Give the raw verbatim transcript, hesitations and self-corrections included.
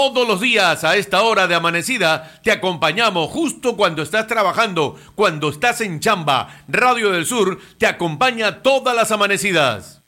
Todos los días a esta hora de amanecida te acompañamos justo cuando estás trabajando, cuando estás en chamba. Radio del Sur te acompaña todas las amanecidas.